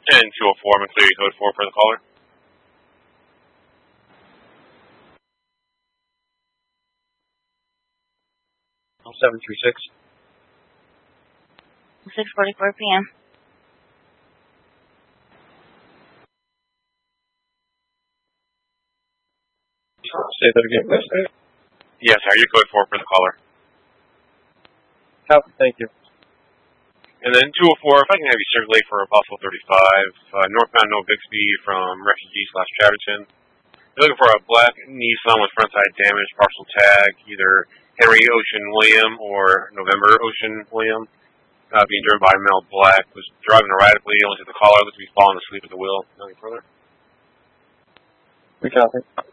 And 204, I'm going to clear your code 4 for the caller. Oh, 736. 6:44 p.m. Say that again, please. Yes, sir. Your code 4 for the caller. Copy, thank you. And then 204, if I can have you circulate for a possible 35, northbound No Bixby from Refugee/Chatterton. You're looking for a black Nissan with front side damage, parcel tag, either Henry Ocean William or November Ocean William. Being driven by Mel Black, was driving erratically, only to the caller, looked to be falling asleep at the wheel. Nothing further. We copy.